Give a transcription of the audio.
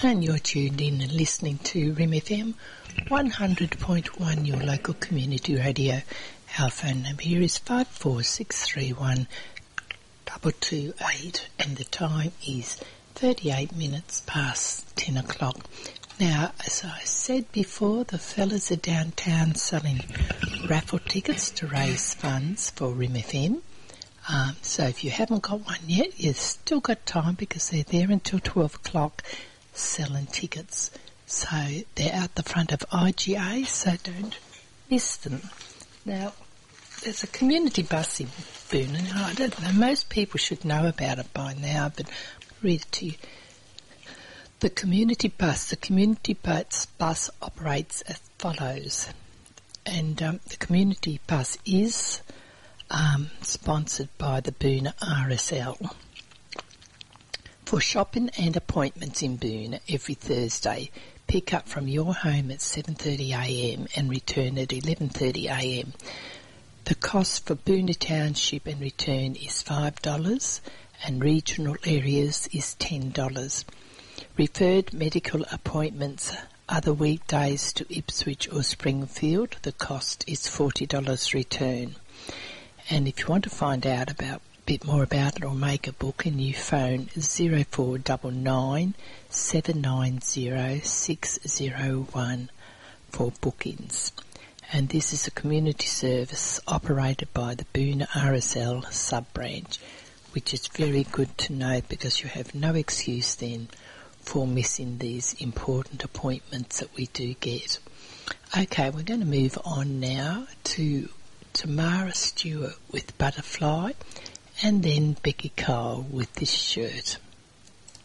And you're tuned in and listening to Rim FM 100.1, your local community radio. Our phone number here is 54631 228, and the time is 38 minutes past 10 o'clock. Now, as I said before, the fellas are downtown selling raffle tickets to raise funds for Rim FM. So if you haven't got one yet, you've still got time because they're there until 12 o'clock selling tickets. So they're out the front of IGA, so don't miss them. Now, there's a community bus in Boona. Now, I don't know, most people should know about it by now, but I'll read it to you. The community bus operates as follows. And the community bus is sponsored by the Boona RSL. For shopping and appointments in Boona every Thursday, pick up from your home at 7:30am and return at 11:30am. The cost for Boona Township and return is $5 and regional areas is $10. Referred medical appointments other weekdays to Ipswich or Springfield, the cost is $40 return. And if you want to find out a bit more about it or make a booking, you phone 0499 790 601 for bookings. And this is a community service operated by the Boona RSL sub-branch, which is very good to know because you have no excuse then for missing these important appointments that we do get. Okay, we're going to move on now to Tamara Stewart with Butterfly, and then Becky Cole with This Shirt.